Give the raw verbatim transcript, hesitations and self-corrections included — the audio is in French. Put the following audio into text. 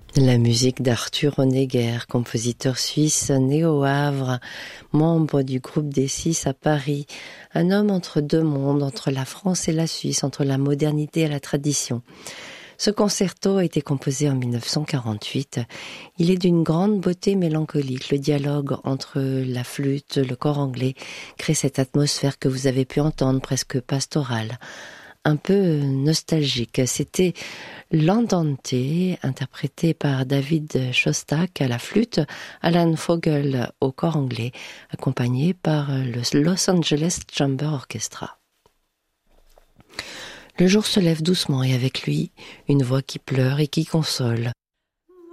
La musique d'Arthur Honegger, compositeur suisse né au Havre, membre du groupe des Six à Paris, un homme entre deux mondes, entre la France et la Suisse, entre la modernité et la tradition. Ce concerto a été composé en mille neuf cent quarante-huit. Il est d'une grande beauté mélancolique. Le dialogue entre la flûte, le cor anglais crée cette atmosphère que vous avez pu entendre, presque pastorale, un peu nostalgique. C'était l'Andante, interprété par David Shostak à la flûte, Alan Fogel au cor anglais, accompagné par le Los Angeles Chamber Orchestra. Le jour se lève doucement et avec lui, une voix qui pleure et qui console.